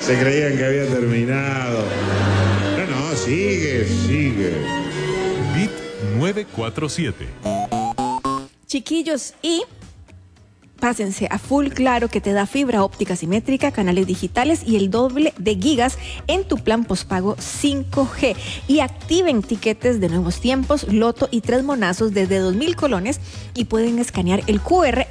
Se creían que había terminado. No, sigue. Bit 947. Chiquillos, y pásense a Full Claro, que te da fibra óptica simétrica, canales digitales y el doble de gigas en tu plan postpago 5G. Y activen tiquetes de Nuevos Tiempos, Loto y 3 monazos desde 2,000 colones y pueden escanear el QR